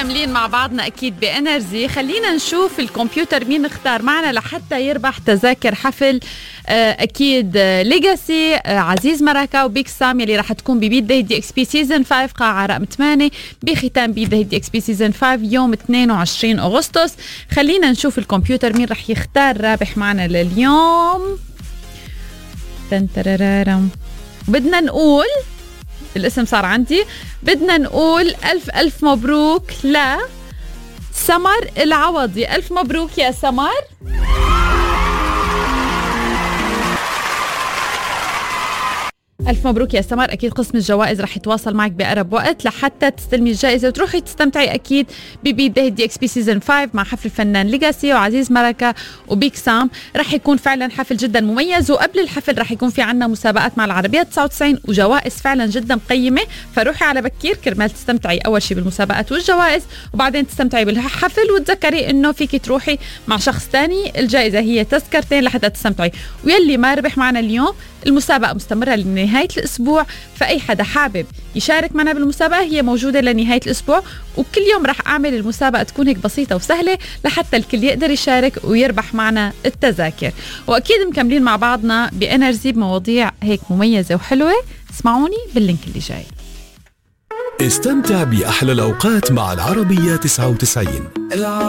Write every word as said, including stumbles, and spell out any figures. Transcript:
مكملين مع بعضنا أكيد بإنرجي. خلينا نشوف الكمبيوتر مين اختار معنا لحتى يربح تذاكر حفل أكيد ليجاسي عزيز مركة وبيك سام يلي راح تكون ببيت دي دي اكس بي سيزن خمسة قاعة رقم ثمانية بختام بيت دي دي اكس بي سيزن خمسة يوم اثنين وعشرين أغسطس. خلينا نشوف الكمبيوتر مين راح يختار رابح معنا لليوم. تنترررم. بدنا نقول الاسم صار عندي. بدنا نقول ألف ألف مبروك لسمر العوضي. ألف مبروك يا سمر. ألف مبروك يا سمر. أكيد قسم الجوائز رح يتواصل معك بأقرب وقت لحتى تستلمي الجائزة وتروحي تستمتعي أكيد ببيت دي اكس بي سيزن خمسة مع حفل الفنان ليجاسي وعزيز مركة وبيك سام. رح يكون فعلا حفل جدا مميز، وقبل الحفل رح يكون في عنا مسابقات مع العربية تسعة وتسعين وجوائز فعلا جدا قيمة. فروحي على بكير كرمال تستمتعي أول شيء بالمسابقات والجوائز، وبعدين تستمتعي بالحفل. وتذكري إنه فيك تروحي مع شخص تاني. الجائزة هي تذكرتين لحتى تستمتعي. ويلي ما ربح معنا اليوم، المسابقة مستمرة لنهاية الأسبوع، فأي حدا حابب يشارك معنا بالمسابقة هي موجودة لنهاية الأسبوع. وكل يوم رح أعمل المسابقة تكون هيك بسيطة وسهلة لحتى الكل يقدر يشارك ويربح معنا التذاكر. وأكيد مكملين مع بعضنا بإنرجي بمواضيع هيك مميزة وحلوة. اسمعوني باللينك اللي جاي. استمتع بأحلى الأوقات مع العربية تسعة وتسعين.